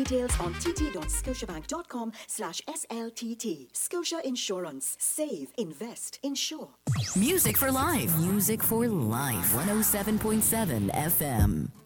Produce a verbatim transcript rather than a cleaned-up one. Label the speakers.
Speaker 1: Details on tt.scotiabank.com slash SLTT. Scotia Insurance. Save, invest, insure.
Speaker 2: Music for life. Music for life. one oh seven point seven F M.